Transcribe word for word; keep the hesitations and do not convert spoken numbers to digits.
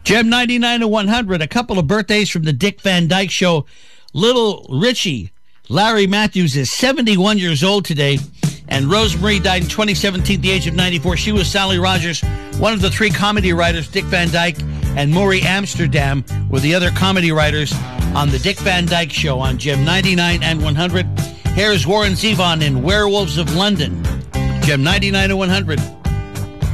Gem ninety-nine to one hundred, a couple of birthdays from the Dick Van Dyke Show. Little Richie, Larry Matthews, is seventy-one years old today. And Rosemary died in twenty seventeen at the age of ninety-four. She was Sally Rogers, one of the three comedy writers. Dick Van Dyke and Maury Amsterdam were the other comedy writers on the Dick Van Dyke Show on Gem ninety-nine and one hundred. Here's Warren Zevon in Werewolves of London. Gem ninety-nine to one hundred.